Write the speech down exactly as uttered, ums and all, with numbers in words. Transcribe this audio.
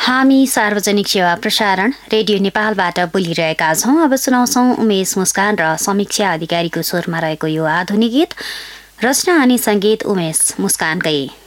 हामी सार्वजनिक सेवा प्रसारण रेडियो नेपालबाट बोलिरहेका छौँ। अब सुनाउँछौँ उमेश मुस्कान र समीक्षा अधिकारीको स्वरमा रहेको यो आधुनिक गीत। रचना अनि सङ्गीत उमेश मुस्कानकै।